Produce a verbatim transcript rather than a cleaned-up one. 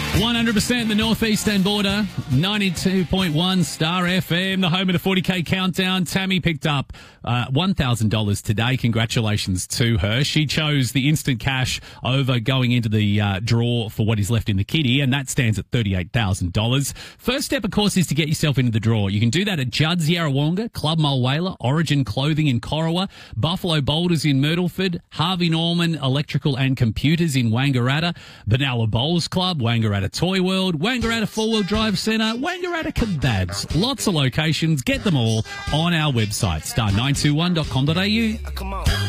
one hundred percent the northeastern border, ninety-two point one Star F M, the home of the forty K countdown. Tammy picked up uh, one thousand dollars today. Congratulations to her. She chose the instant cash over going into the uh, draw for what is left in the kitty, and that stands at thirty-eight thousand dollars. First step, of course, is to get yourself into the draw. You can do that at Judd's Yarrawonga, Club Mulwala, Origin Clothing in Corowa, Buffalo Boulders in Myrtleford, Harvey Norman Electrical and Computers in Wangaratta, Benalla Bowls Club, Wangaratta Toy World, Wangaratta Four-Wheel Drive Centre, Wangaratta Kebabs. Lots of locations. Get them all on our website, star nine two one dot com dot a u. Come on.